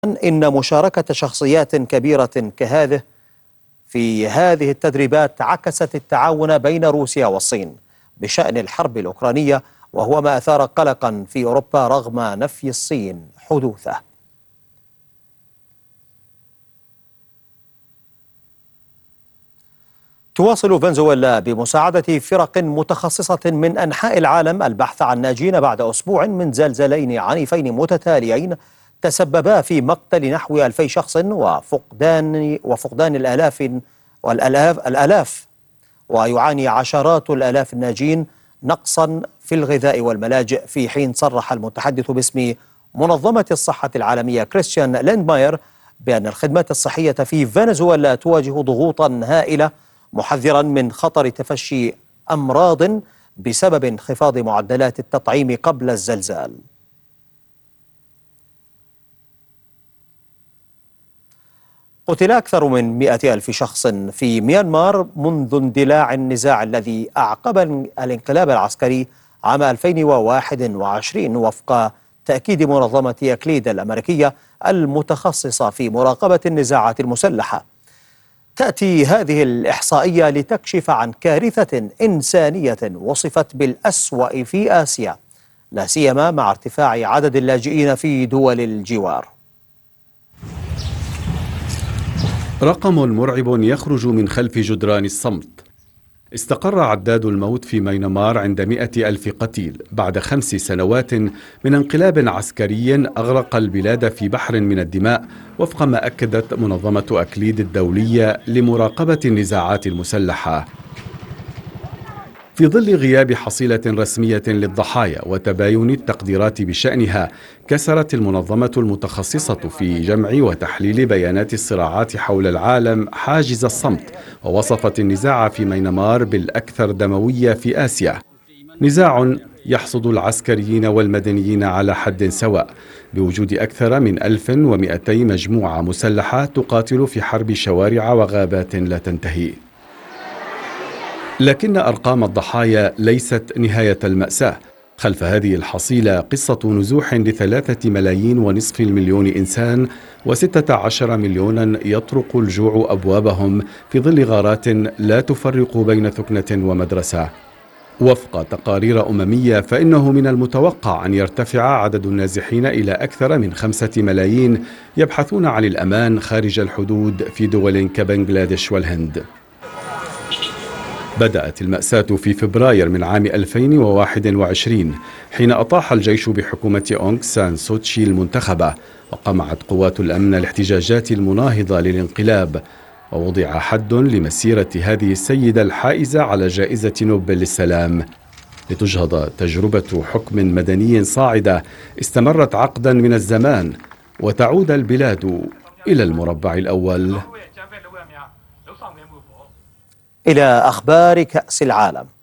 إن مشاركة شخصيات كبيرة كهذه في هذه التدريبات عكست التعاون بين روسيا والصين بشأن الحرب الأوكرانية، وهو ما أثار قلقا في أوروبا رغم نفي الصين حدوثه. تواصل فنزويلا بمساعدة فرق متخصصة من أنحاء العالم البحث عن ناجين بعد أسبوع من زلزالين عنيفين متتاليين تسببا في مقتل نحو 2000 شخص وفقدان الآلاف، ويعاني عشرات الآلاف الناجين نقصا في الغذاء والملاجئ، في حين صرح المتحدث باسم منظمة الصحة العالمية كريستيان ليندماير بأن الخدمات الصحية في فنزويلا تواجه ضغوطا هائلة، محذرا من خطر تفشي أمراض بسبب انخفاض معدلات التطعيم قبل الزلزال. قتل أكثر من 100,000 شخص في ميانمار منذ اندلاع النزاع الذي أعقب الانقلاب العسكري عام 2021، وفق تأكيد منظمة أكليد الأمريكية المتخصصة في مراقبة النزاعات المسلحة. تأتي هذه الإحصائية لتكشف عن كارثة إنسانية وصفت بالأسوأ في آسيا، لا سيما مع ارتفاع عدد اللاجئين في دول الجوار. رقم مرعب يخرج من خلف جدران الصمت. استقر عداد الموت في ميانمار عند 100,000 قتيل بعد 5 سنوات من انقلاب عسكري أغرق البلاد في بحر من الدماء، وفق ما أكدت منظمة أكليد الدولية لمراقبة النزاعات المسلحة. في ظل غياب حصيلة رسمية للضحايا وتباين التقديرات بشأنها، كسرت المنظمة المتخصصة في جمع وتحليل بيانات الصراعات حول العالم حاجز الصمت، ووصفت النزاع في ميانمار بالأكثر دموية في آسيا. نزاع يحصد العسكريين والمدنيين على حد سواء، بوجود أكثر من 1200 مجموعة مسلحة تقاتل في حرب شوارع وغابات لا تنتهي. لكن أرقام الضحايا ليست نهاية المأساة. خلف هذه الحصيلة قصة نزوح ل3.5 مليون إنسان، و16 مليونا يطرق الجوع أبوابهم في ظل غارات لا تفرق بين ثكنة ومدرسة. وفق تقارير أممية فإنه من المتوقع أن يرتفع عدد النازحين إلى أكثر من 5 ملايين يبحثون عن الأمان خارج الحدود في دول كبنغلاديش والهند. بدأت المأساة في فبراير من عام 2021 حين أطاح الجيش بحكومة أونغ سان سوتشي المنتخبة، وقمعت قوات الأمن الاحتجاجات المناهضة للانقلاب، ووضع حد لمسيرة هذه السيدة الحائزة على جائزة نوبل للسلام، لتجهض تجربة حكم مدني صاعدة استمرت عقدا من الزمان، وتعود البلاد إلى المربع الأول. إلى أخبار كأس العالم.